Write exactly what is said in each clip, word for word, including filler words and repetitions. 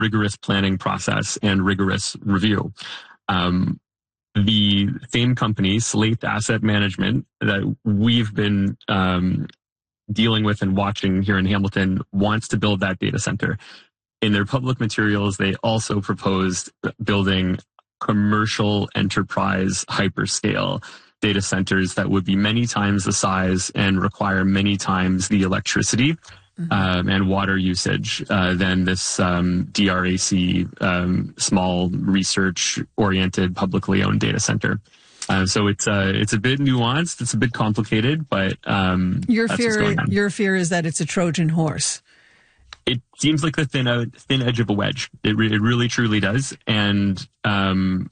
rigorous planning process and rigorous review. Um, the same company, Slate Asset Management, that we've been um, dealing with and watching here in Hamilton, wants to build that data center. In their public materials, they also proposed building commercial enterprise hyperscale data centers that would be many times the size and require many times the electricity mm-hmm. um, and water usage uh, than this um, D R A C um, small research-oriented publicly owned data center. Uh, so it's uh, it's a bit nuanced, it's a bit complicated, but um, your that's fear what's going on. Your fear is that it's a Trojan horse. It seems like the thin uh, thin edge of a wedge. It, re- it really truly does, and um,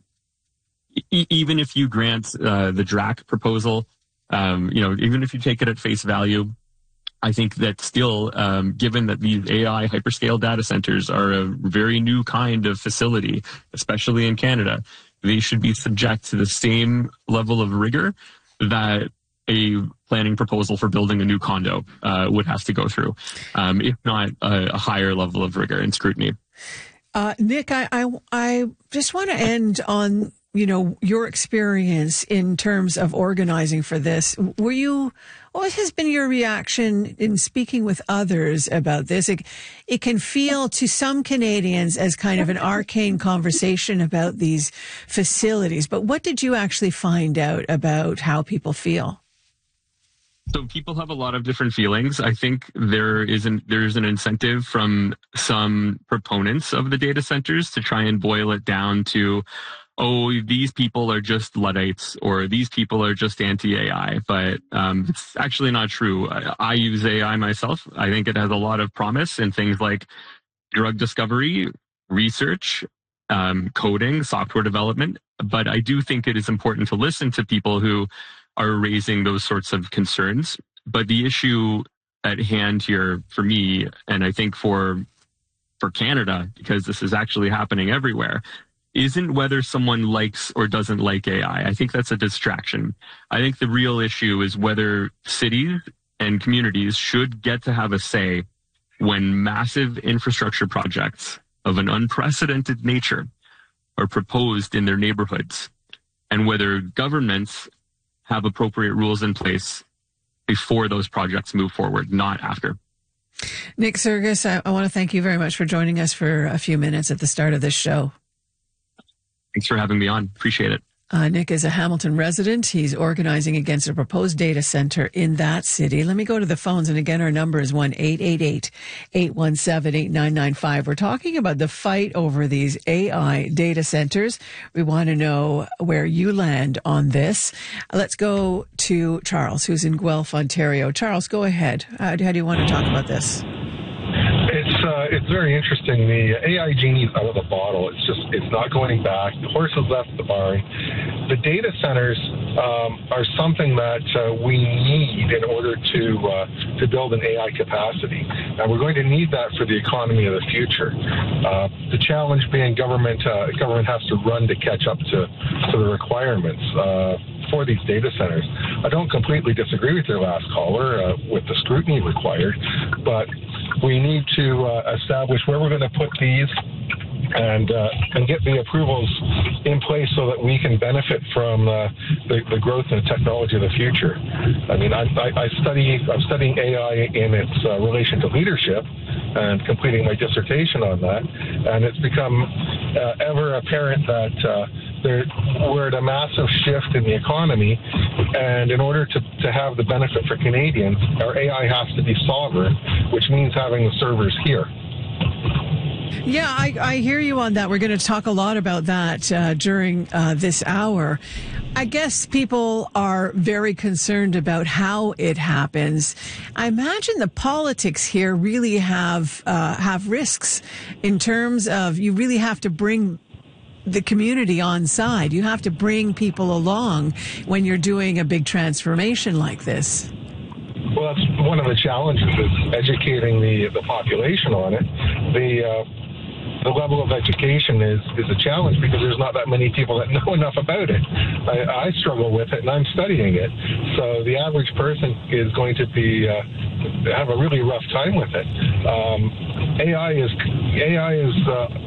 e- even if you grant uh, the D R A C proposal, um, you know, even if you take it at face value, I think that still, um, given that these A I hyperscale data centers are a very new kind of facility, especially in Canada, they should be subject to the same level of rigor that a planning proposal for building a new condo uh, would have to go through, um, if not a, a higher level of rigor and scrutiny. Uh, Nick, I, I, I just want to end on, you know, your experience in terms of organizing for this. Were you, what has been your reaction in speaking with others about this? It, it can feel to some Canadians as kind of an arcane conversation about these facilities, but what did you actually find out about how people feel? So people have a lot of different feelings. I think there is an there's an incentive from some proponents of the data centers to try and boil it down to, oh, these people are just Luddites or these people are just anti-A I. But um, it's actually not true. I, I use A I myself. I think it has a lot of promise in things like drug discovery, research, um, coding, software development. But I do think it is important to listen to people who are raising those sorts of concerns. But the issue at hand here for me, and I think for for Canada, because this is actually happening everywhere, isn't whether someone likes or doesn't like A I. I think that's a distraction. I think the real issue is whether cities and communities should get to have a say when massive infrastructure projects of an unprecedented nature are proposed in their neighborhoods, and whether governments have appropriate rules in place before those projects move forward, not after. Nick Serges, I, I want to thank you very much for joining us for a few minutes at the start of this show. Thanks for having me on. Appreciate it. Uh, Nick is a Hamilton resident. He's organizing against a proposed data center in that city. Let me go to the phones. And again, our number is one eight eight eight, eight one seven, eight nine nine five. We're talking about the fight over these A I data centers. We want to know where you land on this. Let's go to Charles, who's in Guelph, Ontario. Charles, go ahead. How, how do you want to talk about this? It's uh, it's very interesting. The A I genie's out of the bottle. It's just it's not going back. The horse has left the barn. The data centers um, are something that uh, we need in order to uh, to build an A I capacity, and we're going to need that for the economy of the future. Uh, the challenge being government uh, government has to run to catch up to to the requirements. Uh, for these data centers. I don't completely disagree with your last caller uh, with the scrutiny required, but we need to uh, establish where we're going to put these and uh, and get the approvals in place so that we can benefit from uh, the, the growth and technology of the future. I mean, I, I, I study, I'm studying A I in its uh, relation to leadership and completing my dissertation on that, and it's become uh, ever apparent that uh, There, we're at a massive shift in the economy, and in order to, to have the benefit for Canadians, our A I has to be sovereign, which means having the servers here. Yeah, I, I hear you on that. We're going to talk a lot about that uh, during uh, this hour. I guess people are very concerned about how it happens. I imagine the politics here really have uh, have risks in terms of you really have to bring the community on side. You have to bring people along when you're doing a big transformation like this. Well, that's one of the challenges is educating the the population on it. The uh, the level of education is, is a challenge because there's not that many people that know enough about it. I, I struggle with it, and I'm studying it. So the average person is going to be uh, have a really rough time with it. Um, A I is A I is uh,